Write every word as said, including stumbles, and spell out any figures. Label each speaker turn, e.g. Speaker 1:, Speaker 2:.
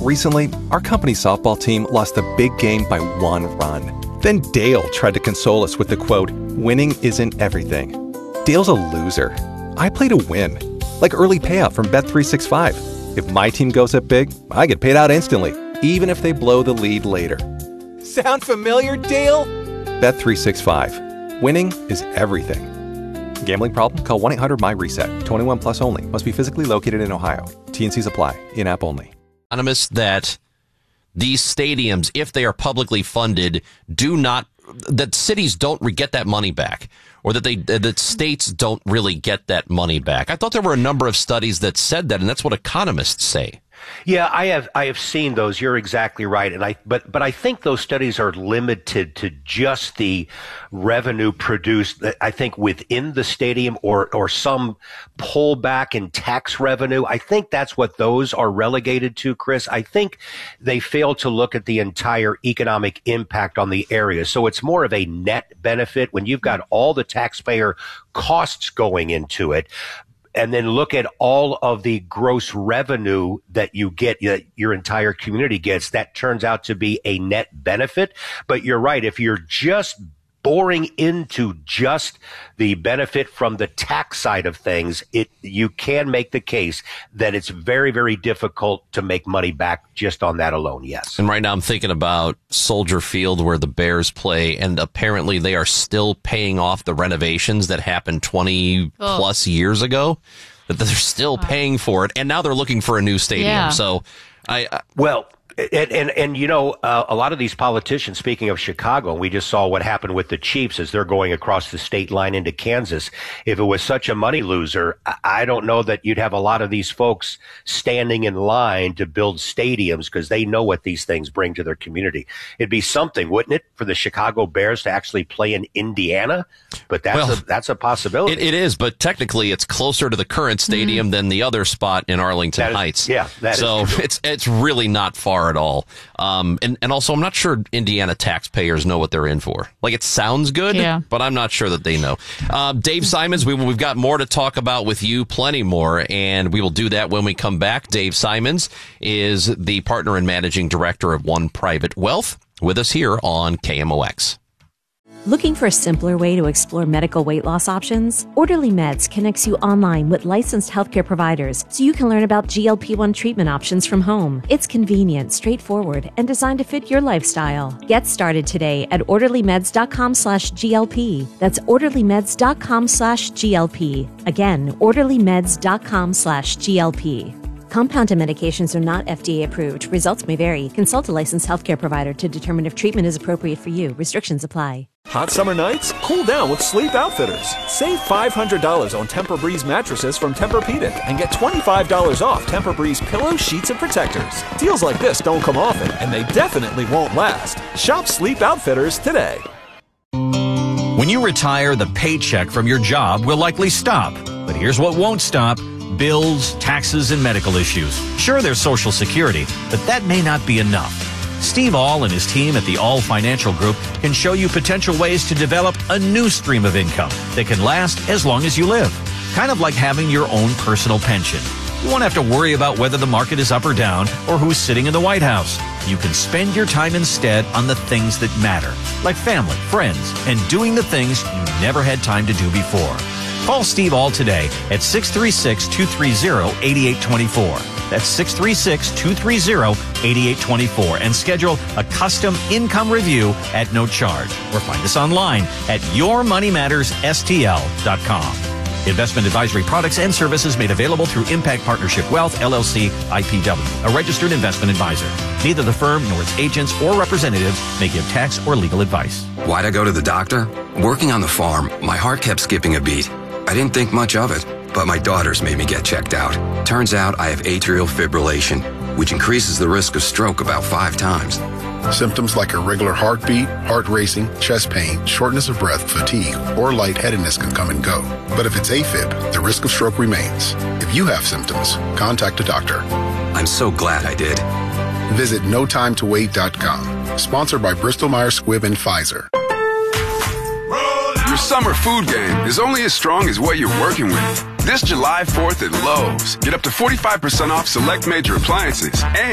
Speaker 1: Recently, our company softball team lost a big game by one run. Then Dale tried to console us with the quote, "Winning isn't everything." Dale's a loser. I play to win. Like early payout from Bet three sixty-five. If my team goes up big, I get paid out instantly, even if they blow the lead later. Sound familiar, Dale? Bet three sixty-five. Winning is everything. Gambling problem? Call one eight hundred M Y reset. twenty-one plus only. Must be physically located in Ohio. T and C's apply. In-app only.
Speaker 2: Anonymous, that these stadiums, if they are publicly funded, do not, that cities don't get that money back, or that they that states don't really get that money back. I thought there were a number of studies that said that, and that's what economists say.
Speaker 3: Yeah, I have I have seen those. You're exactly right, and I but but I think those studies are limited to just the revenue produced, I think, within the stadium, or or some pullback in tax revenue. I think that's what those are relegated to, Chris. I think they fail to look at the entire economic impact on the area. So it's more of a net benefit when you've got all the taxpayer costs going into it. And then look at all of the gross revenue that you get, that your entire community gets. That turns out to be a net benefit. But you're right. If you're just boring into just the benefit from the tax side of things, it you can make the case that it's very, very difficult to make money back just on that alone. Yes.
Speaker 2: And right now I'm thinking about Soldier Field, where the Bears play, and apparently they are still paying off the renovations that happened twenty oh. plus years ago. That they're still paying for it, and now they're looking for a new stadium.
Speaker 4: Yeah.
Speaker 2: So, I, I
Speaker 3: well. And, and, and, you know, uh, a lot of these politicians, speaking of Chicago, and we just saw what happened with the Chiefs as they're going across the state line into Kansas. If it was such a money loser, I don't know that you'd have a lot of these folks standing in line to build stadiums, because they know what these things bring to their community. It'd be something, wouldn't it, for the Chicago Bears to actually play in Indiana? But that's, well, a, that's a possibility.
Speaker 2: It, it is, but technically it's closer to the current stadium mm-hmm. than the other spot in Arlington
Speaker 3: is,
Speaker 2: Heights.
Speaker 3: Yeah, that
Speaker 2: so
Speaker 3: is true.
Speaker 2: it's it's really not far at all. Um, and, and also, I'm not sure Indiana taxpayers know what they're in for. Like, it sounds good,
Speaker 4: yeah.
Speaker 2: but I'm not sure that they know. Uh, Dave Simons, we, we've got more to talk about with you, plenty more, and we will do that when we come back. Dave Simons is the partner and managing director of One Private Wealth, with us here on K M O X.
Speaker 5: Looking for a simpler way to explore medical weight loss options? Orderly Meds connects you online with licensed healthcare providers so you can learn about G L P one treatment options from home. It's convenient, straightforward, and designed to fit your lifestyle. Get started today at orderlymeds.com slash GLP. That's orderlymeds.com slash GLP. Again, orderlymeds.com slash GLP. Compounded medications are not F D A approved. Results may vary. Consult a licensed healthcare provider to determine if treatment is appropriate for you. Restrictions apply.
Speaker 6: Hot summer nights? Cool down with Sleep Outfitters. Save five hundred dollars on Tempur-Breeze mattresses from Tempur-Pedic and get twenty-five dollars off Tempur-Breeze pillows, sheets, and protectors. Deals like this don't come often, and they definitely won't last. Shop Sleep Outfitters today.
Speaker 7: When you retire, the paycheck from your job will likely stop. But here's what won't stop: bills, taxes, and medical issues. Sure, there's Social Security, but that may not be enough. Steve All and his team at the All Financial Group can show you potential ways to develop a new stream of income that can last as long as you live. Kind of like having your own personal pension. You won't have to worry about whether the market is up or down or who's sitting in the White House. You can spend your time instead on the things that matter, like family, friends, and doing the things you never had time to do before. Call Steve All today at six three six, two three zero, eight eight two four. That's six three six, two three zero, eight eight two four, and schedule a custom income review at no charge. Or find us online at your money matters S T L dot com. Investment advisory products and services made available through Impact Partnership Wealth, L L C, I P W, a registered investment advisor. Neither the firm nor its agents or representatives may give tax or legal advice.
Speaker 8: Why'd I go to the doctor? Working on the farm, my heart kept skipping a beat. I didn't think much of it, but my daughters made me get checked out. Turns out I have atrial fibrillation, which increases the risk of stroke about five times.
Speaker 9: Symptoms like irregular heartbeat, heart racing, chest pain, shortness of breath, fatigue, or lightheadedness can come and go. But if it's AFib, the risk of stroke remains. If you have symptoms, contact a doctor.
Speaker 8: I'm so glad I did.
Speaker 9: Visit no time to wait dot com. Sponsored by Bristol Myers Squibb and Pfizer.
Speaker 10: Your summer food game is only as strong as what you're working with. This July fourth at Lowe's, get up to forty-five percent off select major appliances and